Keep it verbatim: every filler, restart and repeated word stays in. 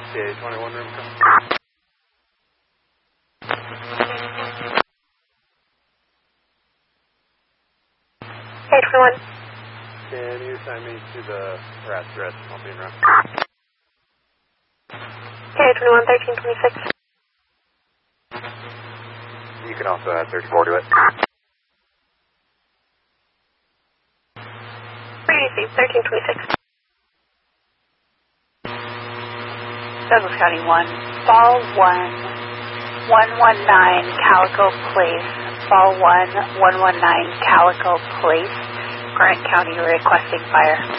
C A twenty-one room. C A twenty-one. Can you assign me to the harass address? I'll be in route. C A twenty-one, thirteen twenty-six. You can also add thirty-four to it. thirteen twenty-six. Douglas County one, Fall one, one one nine Calico Place, Fall one, one one nine Calico Place, Grant County requesting fire.